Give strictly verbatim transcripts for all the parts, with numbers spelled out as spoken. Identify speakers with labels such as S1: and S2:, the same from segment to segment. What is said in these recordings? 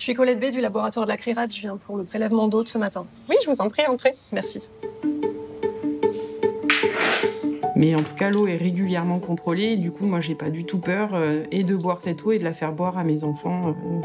S1: Je suis Colette B du laboratoire de la CRIRAD. Je viens pour le prélèvement d'eau de ce matin.
S2: Oui, je vous en prie, entrez.
S1: Merci.
S3: Mais en tout cas, l'eau est régulièrement contrôlée. Et du coup, moi, j'ai pas du tout peur euh, et de boire cette eau et de la faire boire à mes enfants. Euh.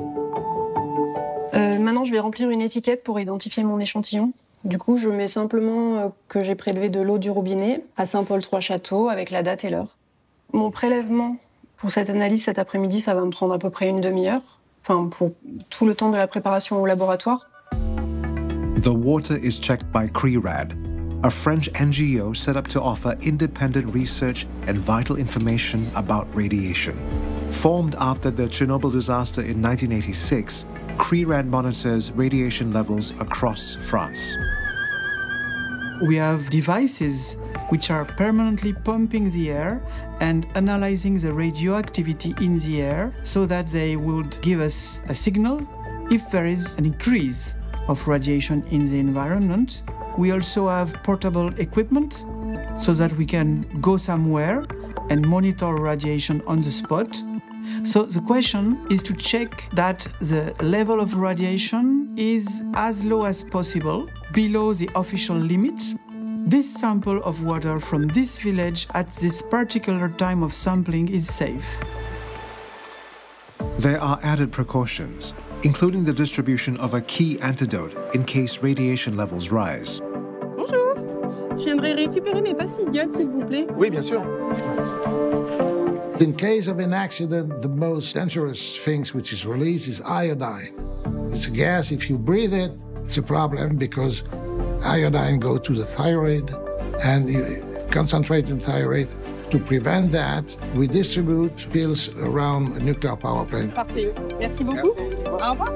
S1: Euh, maintenant, je vais remplir une étiquette pour identifier mon échantillon. Du coup, je mets simplement euh, que j'ai prélevé de l'eau du robinet à Saint-Paul-trois-Châteaux avec la date et l'heure. Mon prélèvement pour cette analyse cet après-midi, ça va me prendre à peu près une demi-heure. Enfin, pour tout le temps de la préparation au laboratoire.
S4: The water is checked by CRIRAD, a French N G O set up to offer independent research and vital information about radiation. Formed after the Chernobyl disaster in nineteen eighty-six, CRIRAD monitors radiation levels across France.
S5: We have devices which are permanently pumping the air and analyzing the radioactivity in the air so that they would give us a signal if there is an increase of radiation in the environment. We also have portable equipment so that we can go somewhere and monitor radiation on the spot. So the question is to check that the level of radiation is as low as possible, below the official limits. This sample of water from this village at this particular time of sampling is safe.
S4: There are added precautions, including the distribution of a key antidote in case radiation levels rise.
S2: Bonjour, je viendrais récupérer mes pastilles d'iode, s'il vous plaît.
S6: Oui, bien sûr.
S7: In case of an accident, the most dangerous things which is released is iodine. It's a gas, if you breathe it, it's a problem because iodine goes to the thyroid and you concentrate in thyroid. To prevent that, we distribute pills around a nuclear power plant.
S2: Parfait. Merci beaucoup. Merci. Au revoir.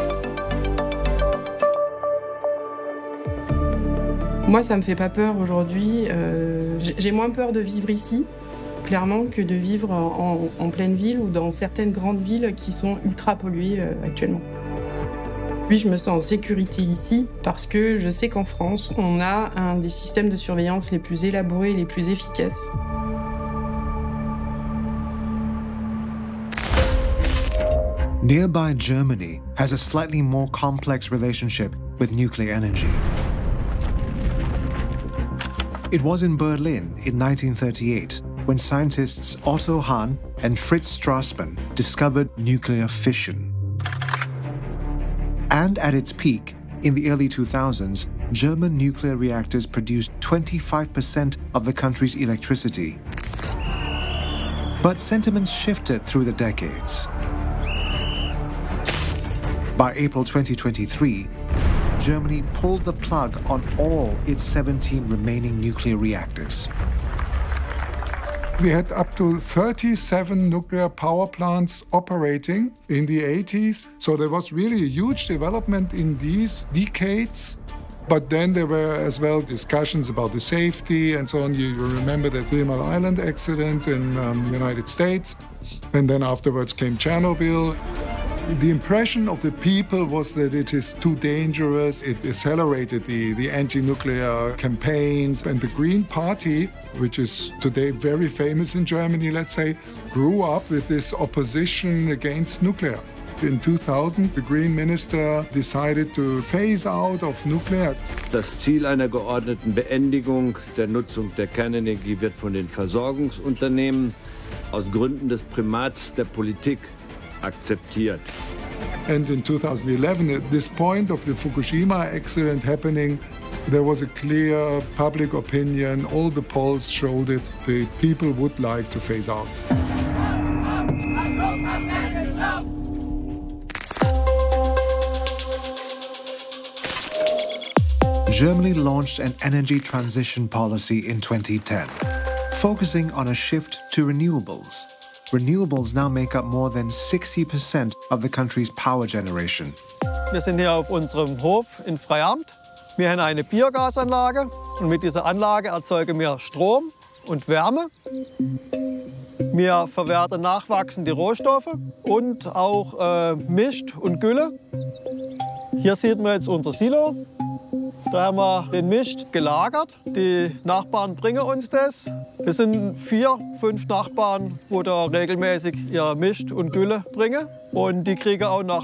S3: Moi, ça me fait pas peur aujourd'hui. Euh, j'ai moins peur de vivre ici, clairement, que de vivre en, en pleine ville ou dans certaines grandes villes qui sont ultra polluées euh, actuellement. Puis je me sens en sécurité ici parce que je sais qu'en France, on a un des systèmes de surveillance les plus élaborés et les plus efficaces.
S4: Nearby Germany has a slightly more complex relationship with nuclear energy. It was in Berlin in nineteen thirty-eight when scientists Otto Hahn and Fritz Strassmann discovered nuclear fission. And at its peak, in the early two thousands, German nuclear reactors produced twenty-five percent of the country's electricity. But sentiments shifted through the decades. By April twenty twenty-three, Germany pulled the plug on all its seventeen remaining nuclear reactors.
S8: We had up to thirty-seven nuclear power plants operating in the eighties. So there was really a huge development in these decades. But then there were as well discussions about the safety and so on. You remember the Three Mile Island accident in the um, United States. And then afterwards came Chernobyl. The impression of the people was that it is too dangerous. It accelerated the, the anti-nuclear campaigns. And the Green Party, which is today very famous in Germany, let's say, grew up with this opposition against nuclear. In two thousand, the Green Minister decided to phase out of nuclear.
S9: Das Ziel einer geordneten Beendigung der Nutzung der Kernenergie wird von den Versorgungsunternehmen aus Gründen des Primats der Politik akzeptiert.
S8: And in two thousand eleven, at this point of the Fukushima accident happening, there was a clear public opinion. All the polls showed it. The people would like to phase out.
S4: Germany launched an energy transition policy in twenty ten, focusing on a shift to renewables. Renewables now make up more than sixty percent of the country's power generation.
S10: Wir sind hier auf unserem Hof in Freiamt. Wir haben eine Biogasanlage und mit dieser Anlage erzeugen wir Strom und Wärme. Wir verwerten nachwachsende Rohstoffe und auch äh, Mist und Gülle. Hier sieht man jetzt unser Silo. Da haben wir den Mist gelagert. Die Nachbarn bringen uns das. Wir sind vier, fünf Nachbarn, die da regelmäßig ihr Mist und Gülle bringen. Und die kriegen auch nach